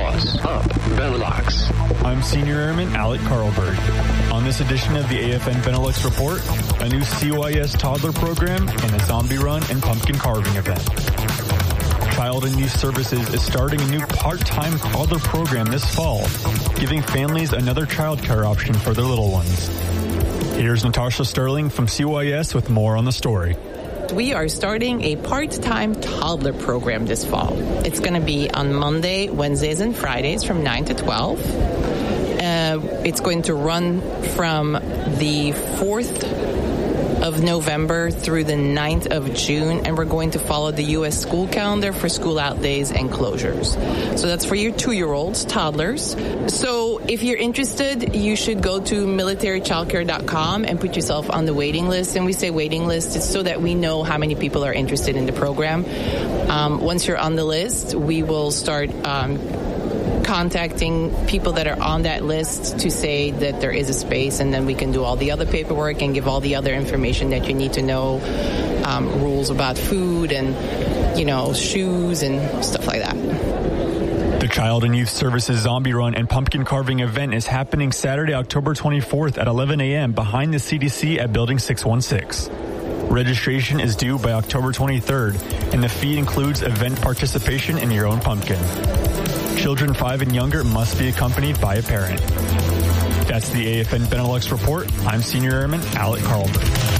What's Up, Benelux? I'm Senior Airman Alec Carlberg. On this edition of the AFN Benelux Report, a new CYS toddler program and a zombie run and pumpkin carving event. Child and Youth Services is starting a new part-time toddler program this fall, giving families another childcare option for their little ones. Here's Natasha Sterling from CYS with more on the story. We are starting a part-time toddler program this fall. It's going to be on Monday, Wednesdays, and Fridays from 9 to 12. It's going to run from the 4th of November through the 9th of June, and we're going to follow the U.S. school calendar for school out days and closures. So that's for your 2-year-olds, toddlers. So if you're interested, you should go to militarychildcare.com and put yourself on the waiting list. And we say waiting list, it's so that we know how many people are interested in the program. Once you're on the list, we will start contacting people that are on that list to say that there is a space, and then we can do all the other paperwork and give all the other information that you need to know, rules about food and, shoes and stuff like that. The Child and Youth Services Zombie Run and Pumpkin Carving event is happening Saturday, October 24th at 11 a.m. behind the CDC at Building 616. Registration is due by October 23rd, and the fee includes event participation in your own pumpkin. Children 5 and younger must be accompanied by a parent. That's the AFN Benelux Report. I'm Senior Airman Alec Carlberg.